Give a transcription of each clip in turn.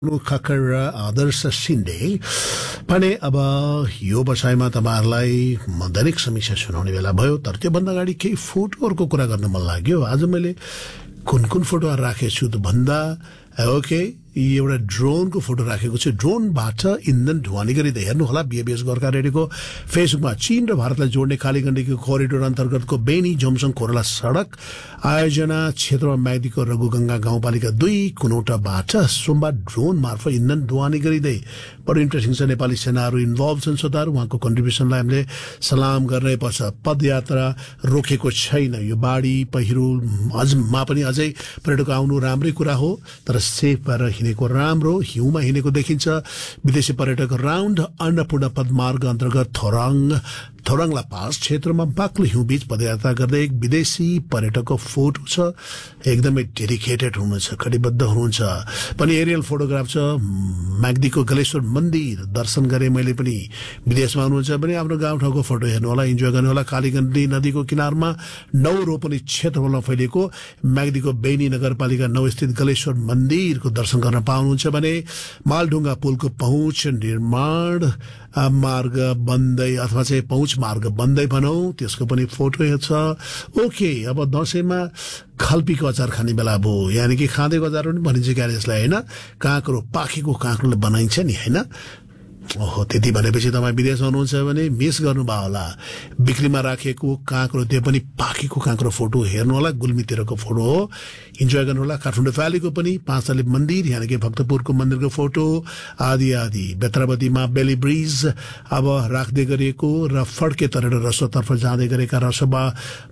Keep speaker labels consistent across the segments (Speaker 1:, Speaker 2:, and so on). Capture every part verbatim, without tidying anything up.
Speaker 1: खकर र आदर्श सिन्डे भने अब यो बसाइमा तपाईहरुलाई दैनिक समीक्षा सुनाउने बेला भयो। तर त्योभन्दा अगाडि केही फोटोहरुको कुरा गर्न मन लाग्यो। आज मैले कुन कुन फोटोहरु राखेको छु त भन्दा ओके एउटा ड्रोनको फोटो राखेको छु। ड्रोनबाट इन्धन ढुवानी गरिँदै हेर्नु होला बीएबीएस गोर्खा रेडियोको फेसबुकमा चीन र भारतलाई जोड्ने कालीगण्डकीको कोरिडोर अन्तर्गतको बेनी जोमसङ कोरला सडक आयोजना क्षेत्रमा म्याग्दीको रघुगंगा गाउँपालिका दुई कुनौटाबाट सोमबार ड्रोन मार्फत इन्धन ढुवानी गरिँदै बडो इन्ट्रेस्टिङ छ। नेपाली सेनाहरू इन्भल्भ छन् श्रोताहरू, उहाँको कन्ट्रिब्युसनलाई हामीले सलाम गर्नै पर्छ। पदयात्रा रोकेको छैन। यो बाढी पहिरो अझमा पनि अझै पर्यटक आउनु राम्रै कुरा हो, तर सेफ भएर हिँडेको राम्रो। हिउँमा हिँडेको देखिन्छ। विदेशी पर्यटक राउन्ड अन्नपूर्ण पदमार्ग अन्तर्गत थोराङ थोराङला पास क्षेत्रमा बाक्लो हिउँ बीच पदयात्रा गर्दै एक विदेशी पर्यटकको फोटो छ। एकदमै डेडिकेटेड हुनुहुन्छ, कटिबद्ध हुनुहुन्छ। पनि एरियल फोटोग्राफ छ। म्याग्दीको गलेश्वर मन्दिर दर्शन गरे मैले पनि। विदेशमा हुनुहुन्छ भने आफ्नो गाउँठाउँको फोटो हेर्नु होला, इन्जोय गर्नु होला। कालीगण्डी नदीको किनारमा नौ रोपनी क्षेत्रफलमा फैलिएको म्याग्दीको बेनी नगरपालिका नौ स्थित गलेश्वर मन्दिरको दर्शन गर्न पाउनुहुन्छ भने मालढुङ्गा पुलको पहुँच निर्माण मार्ग बन्दै अथवा चाहिँ पहुँच मार्ग बन्दै भनौं, त्यसको पनि फोटो छ। ओके, अब दशैंमा खल्पीको अचार खाने बेला भयो, यानि कि खाँदेको अचार पनि भनिन्छ क्यारे यसलाई, होइन? काँक्रो, पाकेको काँक्रोले बनाइन्छ नि, होइन? ओहो, त्यति भनेपछि तपाईँ विदेशमा हुनुहुन्छ भने मिस गर्नुभयो होला। बिक्रीमा राखेको काँक्रो, त्यो पनि पाकेको काँक्रो फोटो हेर्नु होला। गुल्मीतिरको फोटो हो, इन्जोय गर्नु होला। काठमाडौँ भ्यालीको पनि पाँचताले मन्दिर यानि कि भक्तपुरको मन्दिरको फोटो आदि आदि। बेत्रावतीमा बेली ब्रिज अब राख्दै गरेको र फड्के तरेर रसोतर्फ जाँदै गरेका रसोबा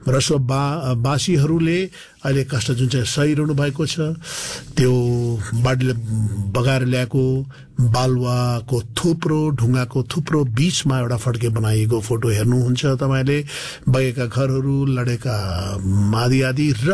Speaker 1: रसोबासीहरूले अहिले कष्ट जुन चाहिँ सहिरहनु भएको छ, त्यो बाढीले बगाएर ल्याएको बालुवाको थुप्रो ढुङ्गाको थुप्रो बीचमा एउटा फड्के बनाइएको फोटो हेर्नुहुन्छ तपाईँले। बगेका घरहरू, लडेका आदि आदि र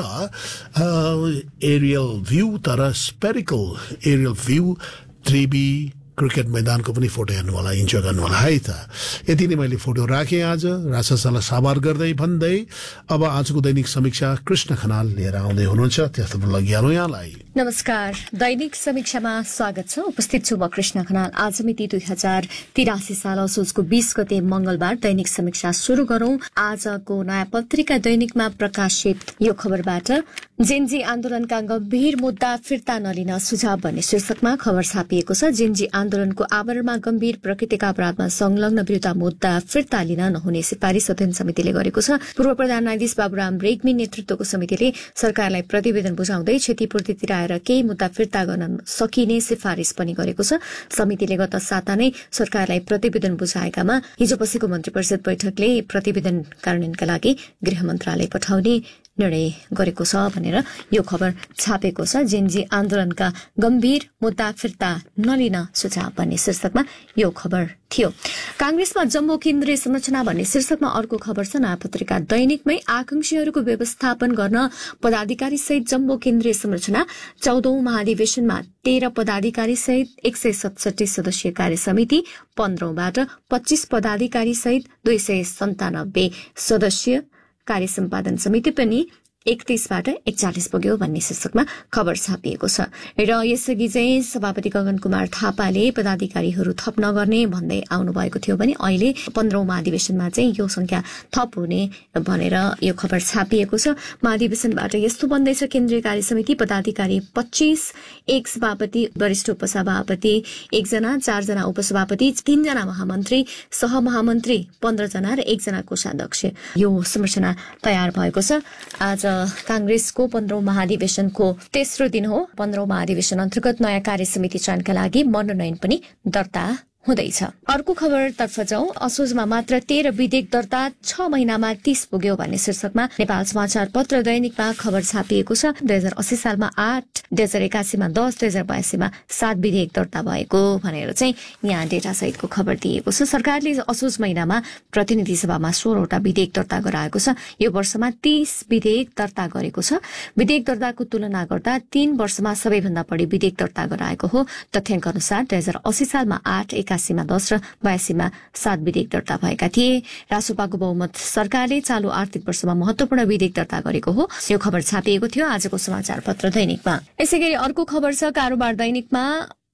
Speaker 1: एरियल भ्यू, तर स्पेरिकल एरियल भ्यू त्रिबी क्रिकेट मैदानको पनि फोटो हेर्नु होला, इन्जोय गर्नु होला है त। यति नै मैले फोटो राखेँ आज, राक्षसलाई साबार गर्दै भन्दै। अब आजको दैनिक समीक्षा कृष्ण खनाल लिएर आउँदै हुनुहुन्छ, त्यसतर्फ लगिहालौँ यहाँलाई।
Speaker 2: नमस्कार, दैनिक समीक्षामा स्वागत छ। उपस्थित छु म कृष्ण खनाल। आज मिति दुई हजार तिरासी साल असोजको बीस गते मंगलबार दैनिक समीक्षा शुरू गरौं। आजको नयाँ पत्रिका दैनिकमा प्रकाशित यो खबरबाट जेनजी आन्दोलनका गम्भीर मुद्दा फिर्ता नलिन सुझाव भन्ने शीर्षकमा खबर छापिएको छ। जेनजी आन्दोलनको आवरणमा गम्भीर प्रकृतिका अपराधमा संलग्न विरुद्ध मुद्दा फिर्ता लिन नहुने सिफारिश अध्ययन समितिले गरेको छ। पूर्व प्रधान न्यायाधीश बाबुराम रेग्मी नेतृत्वको समितिले सरकारलाई प्रतिवेदन बुझाउँदै क्षतिपूर्तितिर आएर केही मुद्दा फिर्ता गर्न सकिने सिफारिश पनि गरेको छ। समितिले गत साता नै सरकारलाई प्रतिवेदन बुझाएकामा हिजो बसेको मन्त्री परिषद बैठकले प्रतिवेदन कार्यान्वयनका लागि गृह मन्त्रालय पठाउने निर्णय गरेको छ भनेर यो खबर छापेको छ। जेनजी आन्दोलनका गम्भीर मुद्दा फिर्ता नलिन सुझाव भन्ने शीर्षकमा यो खबर थियो। कांग्रेसमा जम्बो केन्द्रीय संरचना भन्ने शीर्षकमा अर्को खबर छ। नयाँ पत्रिका दैनिकमै आकांक्षीहरूको व्यवस्थापन गर्न पदाधिकारी सहित जम्बो केन्द्रीय संरचना चौधौं महाधिवेशनमा तेह्र पदाधिकारी सहित एक सय सतसठी सदस्यीय कार्य समिति, पन्ध्रौंबाट पच्चीस पदाधिकारी सहित दुई सय सन्तानब्बे सदस्यीय कार्य सम्पादन समिति पनि एकतीसबाट एकचालिस पुग्यो भन्ने शीर्षकमा खबर छापिएको छ। र यसअघि चाहिँ सभापति गगन कुमार थापाले पदाधिकारीहरू थप नगर्ने भन्दै आउनु भएको थियो भने अहिले पन्ध्रौं महाधिवेशनमा चाहिँ यो संख्या थप हुने भनेर यो खबर छापिएको छ। महाधिवेशनबाट यस्तो बन्दैछ केन्द्रीय कार्य समिति पदाधिकारी पच्चीस, एक सभापति, वरिष्ठ उपसभापति एकजना, चारजना उपसभापति, तीनजना महामन्त्री, सहमहामन्त्री पन्ध्रजना र एकजना कोषाध्यक्ष। यो संरचना तयार भएको छ। आज कांग्रेसको पन्ध्रौं महाधिवेशनको तेस्रो दिन हो। पन्ध्रौं महाधिवेशन अन्तर्गत नयाँ कार्य समिति चयनका लागि मनोनयन पनि दर्ता हुँदैछ। अर्को खबरतर्फ जाउँ। असोजमा मात्र तेह्र विधेयक दर्ता, छ महिनामा तीस पुग्यो भन्ने शीर्षकमा नेपाल समाचार पत्र दैनिकमा खबर छापिएको छ। दुई हजार अस्सी सालमा आठ, दुई हजार एकासीमा दस, दुई हजार बयासीमा सात विधेयक दर्ता भएको भनेर चाहिँ यहाँ डेटा सहितको खबर दिएको छ। सरकारले असोज महिनामा प्रतिनिधि सभामा सोह्रवटा विधेयक दर्ता गराएको छ। यो वर्षमा तीस विधेयक दर्ता गरेको छ। विधेयक दर्ताको तुलना गर्दा तीन वर्षमा सबैभन्दा बढी विधेयक दर्ता गराएको हो। तथ्याङ्क अनुसार दुई हजार अस्सी सालमा आठ, एकासीमा दस र बयासीमा सात विधेयक दर्ता भएका थिए। रासोपाको बहुमत सरकारले चालू आर्थिक वर्षमा महत्वपूर्ण विधेयक दर्ता गरेको हो। यो खबर छापिएको थियो आजको समाचार पत्र दैनिकमा। यसैगरी अर्को खबर छ कारोबार दैनिकमा।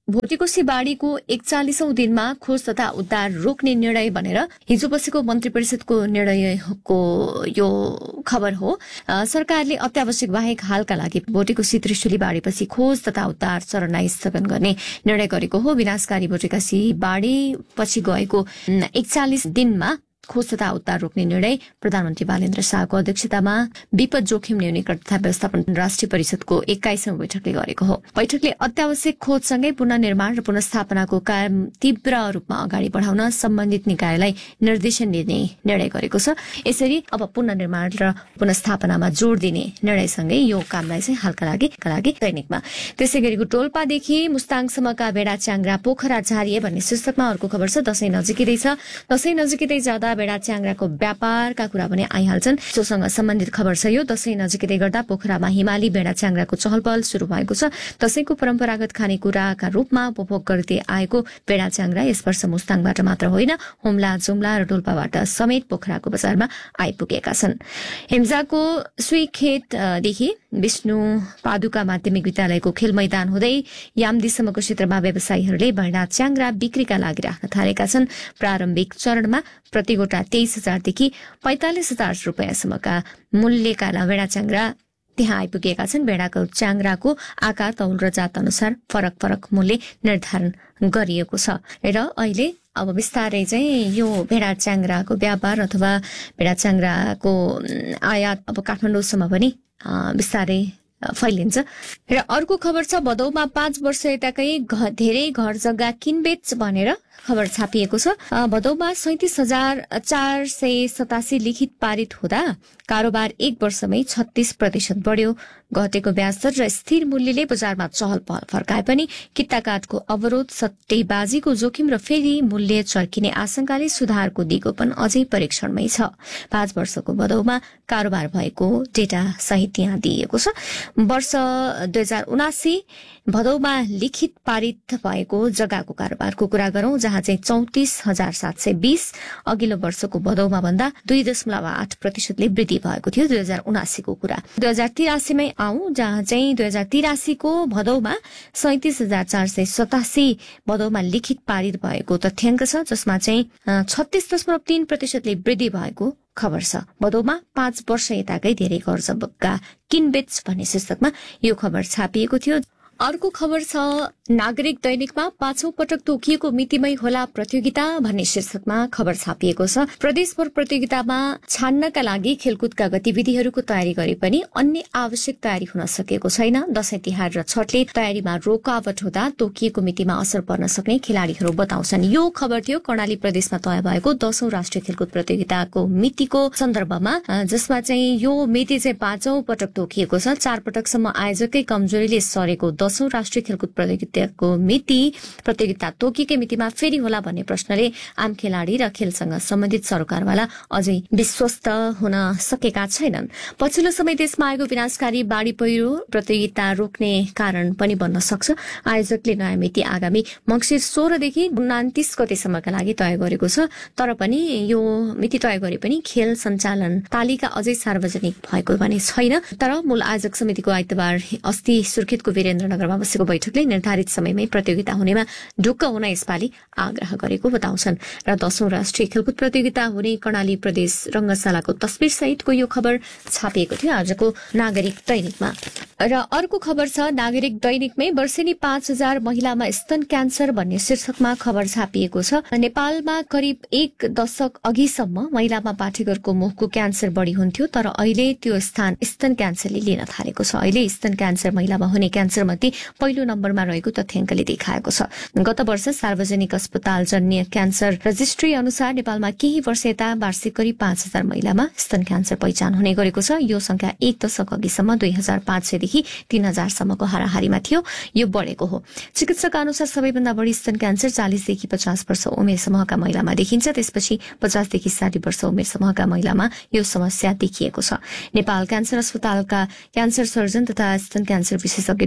Speaker 2: भोटेकोशी बाढीको एकचालिसौं दिनमा खोज तथा उद्धार रोक्ने निर्णय भनेर हिजो बसेको मन्त्री परिषदको निर्णयको यो खबर हो। सरकारले अत्यावश्यक बाहेक हालका लागि भोटेकोशी त्रिशुली बाढीपछि खोज तथा उद्धार चरणलाई स्थगन गर्ने निर्णय गरेको हो। विनाशकारी भोटेकोशी बाढी पछि गएको एकचालिस दिनमा खोज तथा उद्धार रोक्ने निर्णय प्रधानमन्त्री बालेन्द्र शाहको अध्यक्षतामा विपद जोखिम न्यूनीकरण तथा व्यवस्थापन राष्ट्रिय परिषदको एक्काइसौं बैठकले गरेको हो। बैठकले अत्यावश्यक खोजसँगै पुनर्निर्माण र पुनर्स्थापनाको काम तीव्र रूपमा अगाडि बढाउन सम्बन्धित निकायलाई निर्देशन दिने निर्णय गरेको छ। यसरी अब पुनर्निर्माण र पुनर्स्थापनामा जोड़ दिने निर्णयसँगै यो कामलाई चाहिँ हालका लागि लागि दैनिकमा। त्यसै गरेको टोल्पादेखि मुस्ताङसम्मका बेडा च्याङ्ग्रा पोखरा झारिए भन्ने शीर्षकमा अर्को खबर छ। दशैं नजिकै छ, दशैं नजिकै जाँदा बेडा च्याङ्ग्राको व्यापारका कुरा पनि आइहाल्छन्। जोसँग सम्बन्धित खबर छ यो। दशैं नजिकै गर्दा पोखरामा हिमाली बेडा च्याङ्ग्राको चहल पहल शुरू भएको छ। दशैंको परम्परागत खानेकुराका रूपमा उपभोग गर्दै आएको बेडा च्याङ्ग्रा यस वर्ष मुस्ताङबाट मात्र होइन, हुम्ला, जुम्ला र डोल्पाबाट समेत पोखराको बजारमा आइपुगेका छन्। हेम्जाको सुईखेतदेखि विष्णु पादुका माध्यमिक विद्यालयको खेल मैदान हुँदै यामदीसम्मको क्षेत्रमा व्यवसायीहरूले बेडा च्याङ्ग्रा बिक्रीका लागि राख्न थालेका छन्। प्रारम्भिक चरणमा प्रति गोटा तेइस हजारदेखि पैंतालिस हजार रुपियाँसम्मका मूल्यका बेडा च्याङ्ग्रा त्यहाँ आइपुगेका छन्। बेडाको च्याङ्ग्राको आकार, तौल र जात अनुसार फरक फरक मूल्य निर्धारण गरिएको छ र अहिले अब बिस्तारै चाहिँ यो भेडा च्याङ्ग्राको व्यापार अथवा भेडा च्याङ्ग्राको आयात अब काठमाडौँसम्म पनि बिस्तारै फैलिन्छ। र अर्को खबर छ भदौमा पाँच वर्ष यताकै धेरै घर जग्गा किनबेच भनेर खबर छापिएको छ। भदौमा सैतिस हजार चार सय सतासी लिखित पारित हुँदा कारोबार एक वर्षमै छत्तीस प्रतिशत बढ्यो। घटेको ब्याज दर र स्थिर मूल्यले बजारमा चहल पहल फर्काए पनि किता काठको अवरोध, सट्टेबाजीको जोखिम र फेरि मूल्य चर्किने आशंकाले सुधारको दिगो पनि अझै परीक्षणमै छ। पाँच वर्षको भदौमा कारोबार भएको डेटा सहित यहाँ दिइएको छ। वर्ष दुई हजार उनासी भदौमा लिखित पारित भएको जग्गाको कारोबारको कुरा गरौं, जहाँ चाहिँ चौतिस हजार सात सय बीस अघिल्लो वर्षको भदौमा भन्दा दुई दशमलव आठ प्रतिशतले वृद्धि भएको थियो। दुई हजार उनासीको कुरा दुई हजार तिरासीमै आउँ, जहाँ चाहिँ दुई हजार तिरासीको भदौमा सैतिस हजार चार सय सतासी भदौमा लिखित पारित भएको तथ्याङ्क छ, जसमा चाहिँ छत्तीस दशमलव तीन प्रतिशतले वृद्धि भएको खबर छ। भदौमा पाँच वर्ष यताकै धेरै घर जग्गा किनबेच भन्ने शीर्षकमा यो खबर छापिएको थियो। अर्को खबर छ नागरिक दैनिकमा पाँचौं पटक तोकिएको मितिमै होला प्रतियोगिता भन्ने शीर्षकमा खबर छापिएको छ। प्रदेशभर प्रतियोगितामा छान्नका लागि खेलकुदका गतिविधिहरूको तयारी गरे पनि अन्य आवश्यक तयारी हुन सकेको छैन। दशैं तिहार र छठले तयारीमा रोकावट हुँदा तोकिएको मितिमा असर पर्न सक्ने खेलाड़ीहरू बताउँछन्। यो खबर थियो कर्णाली प्रदेशमा तय भएको दशौं राष्ट्रिय खेलकुद प्रतियोगिताको मितिको सन्दर्भमा, जसमा चाहिँ यो मिति चाहिँ पाँचौं पटक तोकिएको छ। चार पटकसम्म आयोजकै कमजोरीले सरेको दशौं राष्ट्रिय खेलकुद प्रतियोगिताको मिति प्रतियोगिता तोकिएकै मितिमा फेरि होला भन्ने प्रश्नले आम खेलाड़ी र खेलसँग सम्बन्धित सरकारवाला अझै विश्वस्त हुन सकेका छैनन्। पछिल्लो समय देशमा आएको विनाशकारी बाढ़ी पहिरो प्रतियोगिता रोक्ने कारण पनि बन्न सक्छ। आयोजकले नयाँ मिति आगामी मंसिर सोह्रदेखि उनातिस गतेसम्मका लागि तय गरेको छ। तर पनि यो मिति तय गरे पनि खेल सञ्चालन तालिका अझै सार्वजनिक भएको भने छैन। तर मूल आयोजक समितिको आइतबार अस्ति सुर्खेतको वीरेन्द्र नगरमा बसेको बैठकले निर्धारित समयमै प्रतियोगिता हुनेमा ढुक्क हुन यसपालि आग्रह गरेको बताउँछन्। र दशौं राष्ट्रिय खेलकुद प्रतियोगिता हुने कर्णाली प्रदेश रंगशालाको तस्बिर सहितको यो खबर छापिएको थियो आजको नागरिक दैनिकमा। र अर्को खबर छ नागरिक दैनिकमै वर्षेनी पाँच हजार महिलामा स्तन क्यान्सर भन्ने शीर्षकमा खबर छापिएको छ। नेपालमा करिब एक दशक अघिसम्म महिलामा पाठेघरको मुखको क्यान्सर बढ़ी हुन्थ्यो, तर अहिले त्यो स्थान स्तन क्यान्सरले लिन थालेको छ। अहिले स्तन क्यान्सर महिलामा हुने क्यान्सर मध्ये पहिलो नम्बरमा रहेको तथ्याङ्कले देखाएको छ। गत वर्ष सार्वजनिक अस्पताल जन्य क्यान्सर रजिस्ट्री अनुसार नेपालमा केही वर्ष यता वार्षिक करिब पाँच हजार महिलामा स्तन क्यान्सर पहिचान हुने गरेको छ। यो संख्या एक दशक अघिसम्म दुई हजार पाँच सयदेखि तीन हजारसम्मको हाराहारीमा थियो। यो बढ़ेको हो। चिकित्सक अनुसार सबैभन्दा बढ़ी स्तन क्यान्सर चालिसदेखि पचास वर्ष उमेर समूहका महिलामा देखिन्छ। त्यसपछि पचासदेखि साठी वर्ष उमेर समूहका महिलामा यो समस्या देखिएको छ। नेपाल क्यान्सर अस्पतालका क्यान्सर सर्जन तथा स्तन क्यान्सर विशेषज्ञ डाक्टर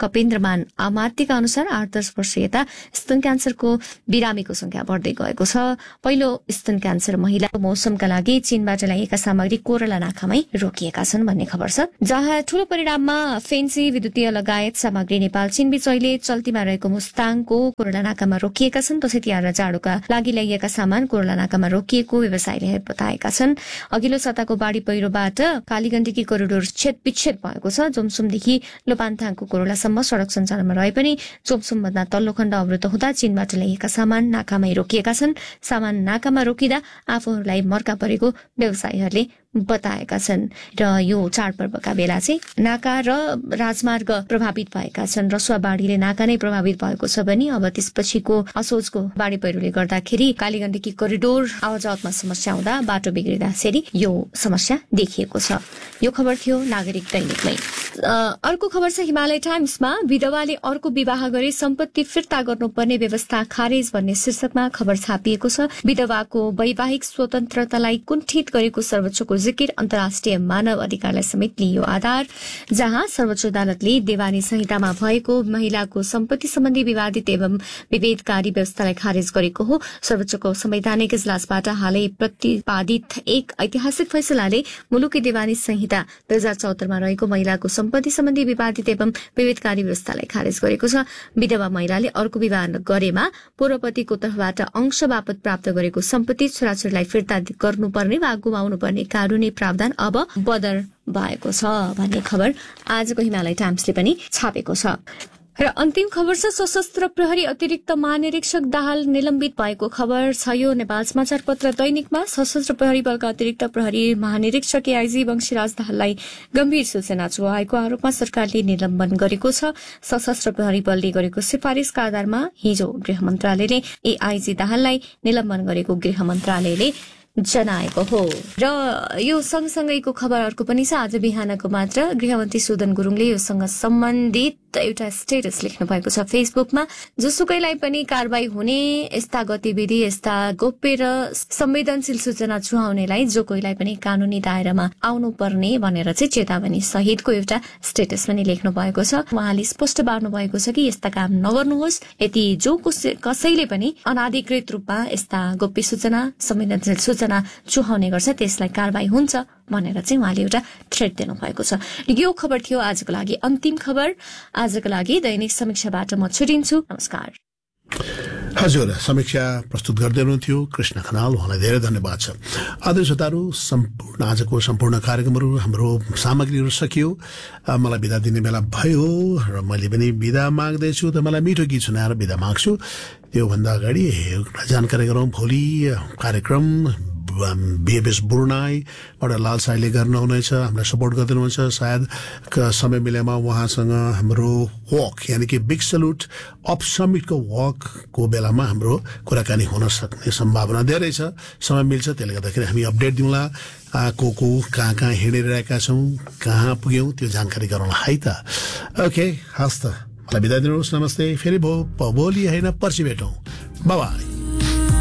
Speaker 2: खपेन्द्रमान अमात्यका अनुसार आठ दस वर्ष यता स्तन क्यान्सरको बिरामीको संख्या बढ्दै गएको छ। पहिलो स्तन क्यान्सर महिला मौसमका लागि चीनबाट ल्याइएका सामग्री कोरला नाकामै रोकिएका छन् भन्ने खबर छ। जहाँ ठूलो परिणाममा फेन्सी विद्युतीय लगायत सामग्री नेपाल चीन बीच अहिले चल्तीमा रहेको मुस्ताङको कोरला नाकामा रोकिएका छन्। दशैं तिहार र जाडोका लागि ल्याइएका सामान कोरला नाकामा रोकिएको व्यवसायीले बताएका छन्। अघिल्लो सताको बाढ़ी पहिरोबाट कालीगण्डकी कोरिडोर छेदविच्छेद भएको छ। जोमसुमदेखि लोपान्थाङको कोरोलासम्म सड़क सञ्चालनमा रहे पनि जोमसुमभन्दा तल्लो खण्ड अवरुद्ध हुँदा चीनबाट ल्याइएका सामान नाकामै रोकिएका छन्। सामान नाकामा रोकिँदा आफूहरूलाई मर्का परेको व्यवसायीहरूले बताएका छन्। र यो चाडपर्वका बेला चाहिँ नाका र राजमार्ग प्रभावित भएका छन्। रसुवा बाढ़ीले नाका नै प्रभावित भएको छ भने अब त्यसपछिको असोजको बाढ़ी पहिरोले गर्दाखेरि कालीगण्डकी कोरिडोर आवाजावतमा समस्या हुँदा बाटो बिग्रिँदाखेरि यो समस्या देखिएको छ। यो खबर थियो नागरिक दैनिकमै। अर्को खबर छ हिमालय टाइम्समा विधवाले अर्को विवाह गरी सम्पत्ति फिर्ता गर्नुपर्ने व्यवस्था खारेज भन्ने शीर्षकमा खबर छापिएको छ। विधवाको वैवाहिक स्वतन्त्रतालाई कुण्ठित गरेको सर्वोच्चको जिकिर अन्तर्राष्ट्रिय मानव अधिकारलाई समेत लियो आधार। जहाँ सर्वोच्च अदालतले देवानी संहितामा भएको महिलाको सम्पत्ति सम्बन्धी विवादित एवं विभेदकारी व्यवस्थालाई खारेज गरेको हो। सर्वोच्चको संवैधानिक इजलासबाट हालै प्रतिपादित एक ऐतिहासिक फैसलाले मुलुकी देवानी संहिता दुई हजार चौहत्तरमा रहेको महिलाको सम्पत्ति सम्बन्धी विवादित एवं विभेदकारी व्यवस्थालाई खारेज गरेको छ। विधवा महिलाले अर्को विवाह गरेमा पूर्वपतिको तर्फबाट अंश बापत प्राप्त गरेको सम्पत्ति छोराछोरीलाई फिर्ता गर्नुपर्ने वा गुमाउनु पर्ने कानूनी प्रावधान अब बदर भएको छ भन्ने खबर आजको हिमालय टाइम्सले पनि छापेको छ। र अन्तिम खबर छ सशस्त्र प्रहरी अतिरिक्त महानिरीक्षक दाहाल निलम्बित भएको खबर छ। यो नेपाल समाचार पत्र दैनिकमा सशस्त्र प्रहरी बलका अतिरिक्त प्रहरी महानिरीक्षक एआईजी वंशीराज दाहाललाई गम्भीर सूचना चुहाएको आरोपमा सरकारले निलम्बन गरेको छ। सशस्त्र प्रहरी बलले गरेको सिफारिशका आधारमा हिजो गृह मन्त्रालयले एआईजी दाहाललाई निलम्बन गरेको गृह मन्त्रालयले जनाएको हो। र यो सँगसँगैको खबर अर्को पनि छ। आज बिहानको मात्र गृहमन्त्री सुदन गुरुङले योसँग सम्बन्धित एउटा स्टेटस लेख्नु भएको छ फेसबुकमा। जोसुकैलाई पनि कारवाही हुने यस्ता गतिविधि यस्ता गोप्य र संवेदनशील सूचना चुहाउनेलाई जो कोहीलाई पनि कानूनी दायरामा आउनु पर्ने भनेर चाहिँ चेतावनी सहितको एउटा स्टेटस पनि लेख्नु भएको छ। उहाँले स्पष्ट पार्नु भएको छ कि यस्ता काम नगर्नुहोस्। यदि जो कसैले पनि अनाधिकृत रूपमा यस्ता गोप्य सूचना संवेदनशील सूचना चुहाउने गर्छ त्यसलाई कारवाही हुन्छ भनेर चाहिँ उहाँले एउटा थ्रेट दिनु भएको छ। यो खबर थियो आजको लागि अन्तिम खबर। आजको लागि दैनिक समीक्षाबाट म छुटिन्छु। नमस्कार।
Speaker 1: हजुर, समीक्षा प्रस्तुत गर्दै हुनुहुन्थ्यो कृष्ण खनाल। उहाँलाई धेरै धन्यवाद छ। आदरणीय श्रोताहरू, सम्पूर्ण आजको सम्पूर्ण कार्यक्रमहरू हाम्रो सामग्रीहरू सकियो। मलाई बिदा दिने बेला भयो र मैले पनि बिदा माग्दैछु। त मलाई मिठो गीत सुनाएर बिदा माग्छु। त्योभन्दा अगाडि एउटा जानकारी गरौँ। भोलि कार्यक्रम बिएबएस बुर्नाईबाट लाल साईले गर्नुहुनेछ। हामीलाई सपोर्ट गरिदिनुहुन्छ। सायद समय मिलेमा उहाँसँग हाम्रो वक यानि कि बिग सल्युट अप समिटको वकको बेलामा हाम्रो कुराकानी हुन सक्ने सम्भावना धेरै छ। समय मिल्छ त्यसले गर्दाखेरि हामी अपडेट दिउँला। को को कहाँ कहाँ हिँडिरहेका छौँ, कहाँ पुग्यौँ त्यो जानकारी गरौँला है त। ओके, हस् त, मलाई बिदा दिनुहोस्। नमस्ते। फेरि भो भोलि होइन पर्सि भेटौँ। By by.